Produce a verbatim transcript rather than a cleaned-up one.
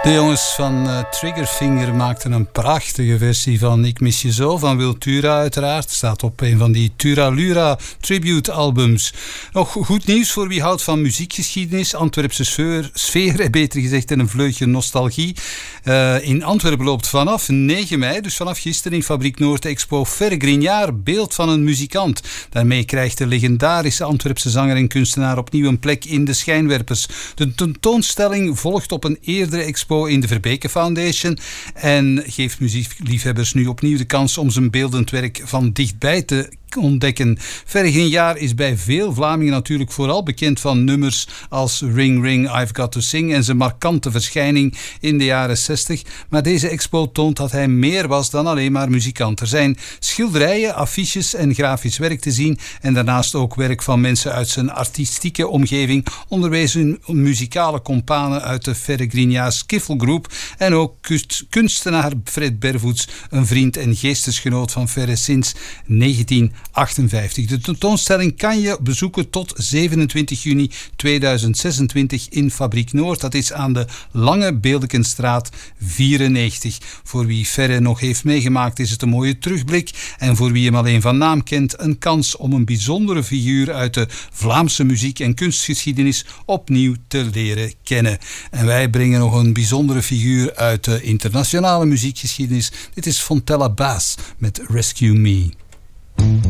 De jongens van uh, Triggerfinger maakten een prachtige versie van Ik mis je zo, van Wiltura uiteraard. Staat op een van die Turalura tribute albums. Nog goed nieuws voor wie houdt van muziekgeschiedenis. Antwerpse sfeer, sfeer beter gezegd, en een vleugje nostalgie. Uh, in Antwerpen loopt vanaf negen mei, dus vanaf gisteren in Fabriek Noord Expo Verre Grignard, beeld van een muzikant. Daarmee krijgt de legendarische Antwerpse zanger en kunstenaar opnieuw een plek in de schijnwerpers. De tentoonstelling volgt op een eerdere expo in de Verbeke Foundation en geeft muziekliefhebbers nu opnieuw de kans om zijn beeldend werk van dichtbij te ontdekken. Verre Grignard is bij veel Vlamingen natuurlijk vooral bekend van nummers als Ring Ring, I've Got to Sing en zijn markante verschijning in de jaren zestig. Maar deze expo toont dat hij meer was dan alleen maar muzikant. Er zijn schilderijen, affiches en grafisch werk te zien en daarnaast ook werk van mensen uit zijn artistieke omgeving, onderwezen muzikale companen uit de Verre Grignard Skiffelgroep en ook kunstenaar Fred Bervoets, een vriend en geestesgenoot van Verre sinds negentien achtenvijftig. De tentoonstelling kan je bezoeken tot zevenentwintig juni tweeduizend zesentwintig in Fabriek Noord. Dat is aan de Lange Beeldekenstraat vierennegentig. Voor wie Verre nog heeft meegemaakt is het een mooie terugblik en voor wie hem alleen van naam kent een kans om een bijzondere figuur uit de Vlaamse muziek- en kunstgeschiedenis opnieuw te leren kennen. En wij brengen nog een bijzondere figuur uit de internationale muziekgeschiedenis. Dit is Fontella Bass met Rescue Me.